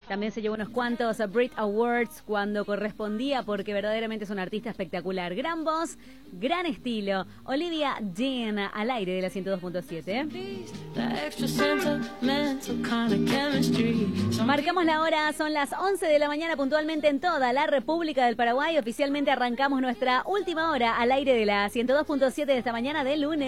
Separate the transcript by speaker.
Speaker 1: También se llevó unos cuantos Brit Awards cuando correspondía, porque verdaderamente es una artista espectacular. Gran voz, gran estilo. Olivia Dean, al aire de la 102.7. Marcamos la hora, son las 11 de la mañana puntualmente en toda la República del Paraguay. Oficialmente arrancamos nuestra última hora al aire de la 102.7 de esta mañana de lunes.